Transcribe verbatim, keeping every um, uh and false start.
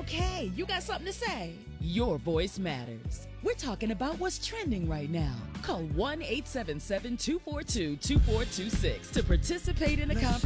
Okay, you got something to say. Your voice matters. We're talking about what's trending right now. Call one eight seven seven, two four two, two four two six to participate in the conversation.